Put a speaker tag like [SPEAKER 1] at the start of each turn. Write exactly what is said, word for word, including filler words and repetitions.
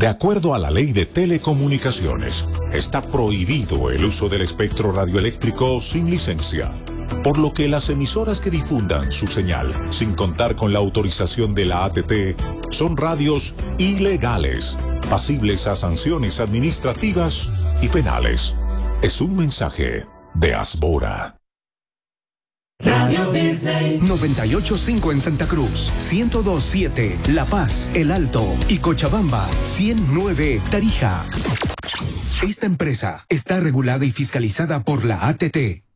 [SPEAKER 1] De acuerdo a la Ley de Telecomunicaciones, está prohibido el uso del espectro radioeléctrico sin licencia, por lo que las emisoras que difundan su señal sin contar con la autorización de la A T T son radios ilegales, pasibles a sanciones administrativas y penales. Es un mensaje de Asbora.
[SPEAKER 2] Radio Disney
[SPEAKER 3] noventa y ocho punto cinco en Santa Cruz, ciento dos punto siete La Paz, El Alto y Cochabamba, ciento nueve Tarija. Esta empresa está regulada y fiscalizada por la A T T.